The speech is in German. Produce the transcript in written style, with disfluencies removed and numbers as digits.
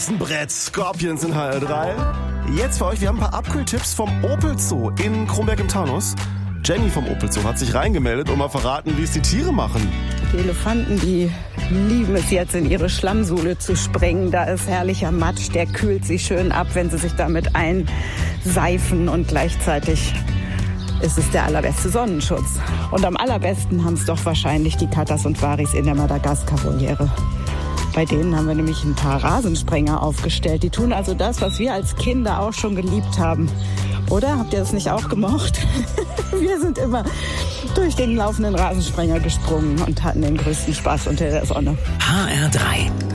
Brett, Scorpions in HR3. Jetzt für euch, wir haben ein paar Abkühltipps vom Opel Zoo in Kronberg im Taunus. Jenny vom Opel Zoo hat sich reingemeldet und mal verraten, wie es die Tiere machen. Die Elefanten, die lieben es jetzt, in ihre Schlammsuhle zu springen. Da ist herrlicher Matsch, der kühlt sie schön ab, wenn sie sich damit einseifen. Und gleichzeitig ist es der allerbeste Sonnenschutz. Und am allerbesten haben es doch wahrscheinlich die Katas und Waris in der Madagaskar-Voliere. Bei denen haben wir nämlich ein paar Rasensprenger aufgestellt. Die tun also das, was wir als Kinder auch schon geliebt haben. Oder? Habt ihr das nicht auch gemocht? Wir sind immer durch den laufenden Rasensprenger gesprungen und hatten den größten Spaß unter der Sonne. HR3